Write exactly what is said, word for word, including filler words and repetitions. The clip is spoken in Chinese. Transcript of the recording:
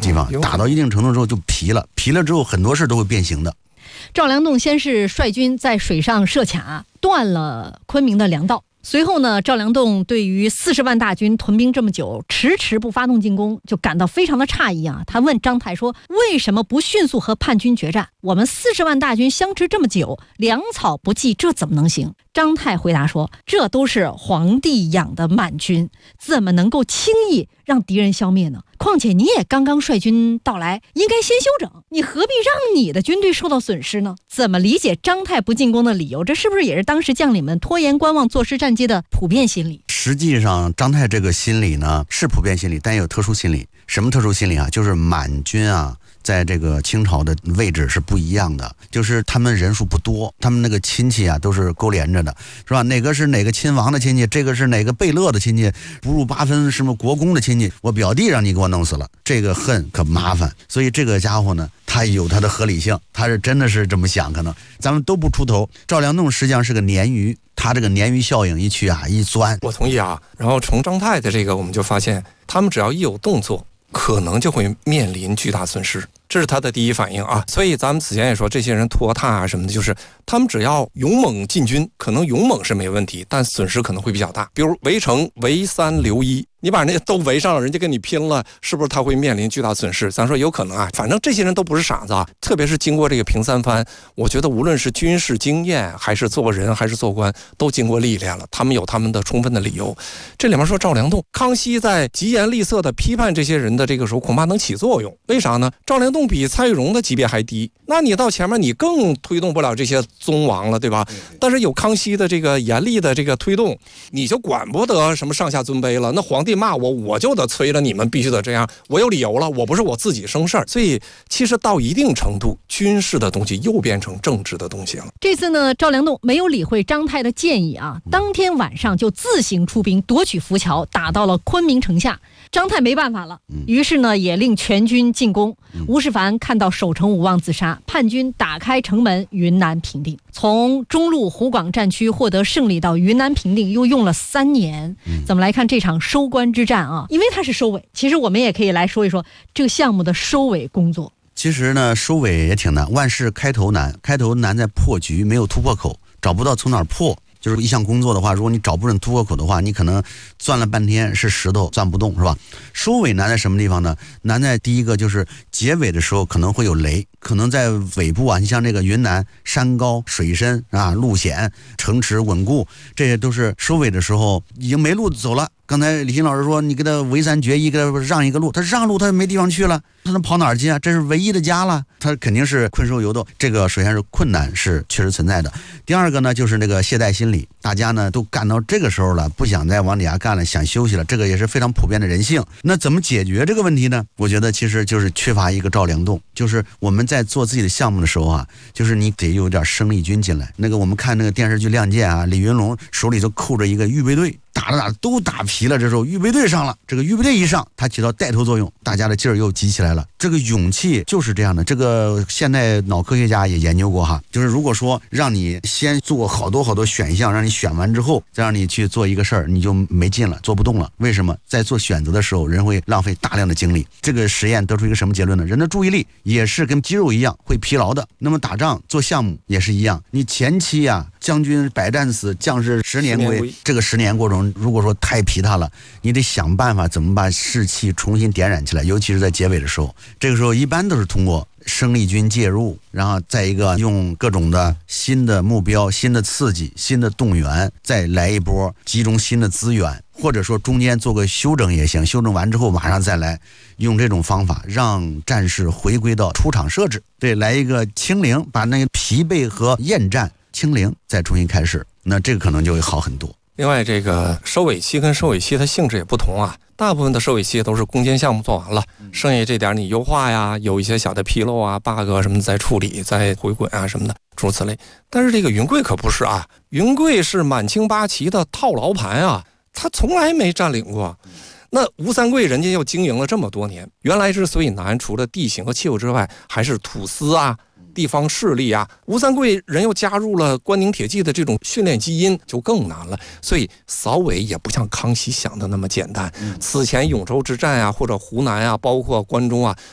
地方， 嗯、 打到一定程度之后就疲了，疲了之后很多事都会变形的。 赵良栋先是率军在水上设卡，断了昆明的粮道。随后呢，赵良栋对于四十万大军屯兵这么久，迟迟不发动进攻，就感到非常的诧异啊。他问张泰说：“为什么不迅速和叛军决战？我们四十万大军相持这么久，粮草不济，这怎么能行？”张泰回答说：“这都是皇帝养的满军，怎么能够轻易让敌人消灭呢？况且你也刚刚率军到来，应该先休整，你何必让你的军队受到损失呢？”怎么理解张泰不进攻的理由？这是不是也是当时将领们拖延观望、坐失战机的普遍心理？ 实际上，张泰这个心理呢是普遍心理，但也有特殊心理。什么特殊心理啊？就是满军啊，在这个清朝的位置是不一样的，就是他们人数不多，他们那个亲戚啊都是勾连着的，是吧？哪个是哪个亲王的亲戚，这个是哪个贝勒的亲戚，不入八分什么国公的亲戚，我表弟让你给我弄死了，这个恨可麻烦。所以这个家伙呢，他有他的合理性，他是真的是这么想，可能咱们都不出头。赵良栋实际上是个鲶鱼，他这个鲶鱼效应一去啊，一钻。 我同意啊。然后从张泰的这个，我们就发现，他们只要一有动作，可能就会面临巨大损失，这是他的第一反应啊。所以咱们此前也说，这些人拖沓啊什么的，就是他们只要勇猛进军，可能勇猛是没问题，但损失可能会比较大。比如围城围三留一，你把那都围上了，人家跟你拼了，是不是他会面临巨大损失？咱说有可能啊，反正这些人都不是傻子啊。特别是经过这个平三番，我觉得无论是军事经验，还是做人，还是做官，都经过历练了，他们有他们的充分的理由。这里面说赵良栋、康熙在疾言厉色的批判这些人的这个时候，恐怕能起作用。为啥呢？赵良栋比蔡玉荣的级别还低，那你到前面你更推动不了这些宗王了，对吧？但是有康熙的这个严厉的这个推动，你就管不得什么上下尊卑了。那皇帝骂我，我就得催了你们必须得这样，我有理由了，我不是我自己生事儿。所以其实到一定程度，军事的东西又变成政治的东西了。 这次呢，赵良栋没有理会张泰的建议啊，当天晚上就自行出兵夺取浮桥，打到了昆明城下。张泰没办法了，于是呢也令全军进攻。吴世蕃看到守城无望自杀，叛军打开城门，云南平定。从中路湖广战区获得胜利到云南平定，又用了三年。怎么来看这场收官之战啊？因为它是收尾，其实我们也可以来说一说这个项目的收尾工作。 其实呢，收尾也挺难，万事开头难，开头难在破局，没有突破口，找不到从哪儿破。就是一项工作的话，如果你找不准突破口的话，你可能钻了半天是石头钻不动，是吧？收尾难在什么地方呢？难在第一个就是结尾的时候可能会有雷，可能在尾部啊，你像这个云南山高水深啊，路险，城池稳固，这些都是收尾的时候已经没路走了。刚才李欣老师说，你给他围三决一，给他让一个路，他让路他没地方去了，他能跑哪儿去啊？这是唯一的家了，他肯定是困兽犹斗。这个首先是困难是确实存在的。第二个呢，就是那个懈怠心理，大家呢都干到这个时候了，不想再往底下干了，想休息了，这个也是非常普遍的人性。那怎么解决这个问题呢？我觉得其实就是缺乏一个赵良栋，就是我们在做自己的项目的时候啊，就是你得有点生力军进来。那个我们看那个电视剧《亮剑》啊，李云龙手里就扣着一个预备队。打着打着都打疲了，这时候预备队上了，这个预备队一上，它起到带头作用，大家的劲儿又集起来了。这个勇气就是这样的。这个现代脑科学家也研究过哈，就是如果说让你先做好多好多选项，让你选完之后再让你去做一个事儿，你就没劲了，做不动了。为什么？在做选择的时候，人会浪费大量的精力。这个实验得出一个什么结论呢？人的注意力也是跟肌肉一样会疲劳的。那么打仗做项目也是一样，你前期啊，将军百战死，将士十年归，这个十年过程如果说太疲沓了，你得想办法怎么把士气重新点燃起来，尤其是在结尾的时候。这个时候一般都是通过生力军介入，然后再一个用各种的新的目标、新的刺激、新的动员，再来一波集中新的资源，或者说中间做个休整也行，休整完之后马上再来，用这种方法让战士回归到出场设置，对，来一个清零，把那个疲惫和厌战清零，再重新开始，那这个可能就会好很多。 另外，这个收尾期跟收尾期它性质也不同啊。大部分的收尾期都是攻坚项目做完了，剩下这点你优化呀，有一些小的纰漏啊、bug 什么的再处理、再回滚啊什么的，诸如此类。但是这个云贵可不是啊，云贵是满清八旗的套牢盘啊，他从来没占领过。那吴三桂人家又经营了这么多年，原来之所以难，除了地形和气候之外，还是土司啊、地方势力啊。吴三桂人又加入了关宁铁骑的这种训练基因，就更难了。所以扫尾也不像康熙想的那么简单。此前永州之战啊，或者湖南啊，包括关中啊，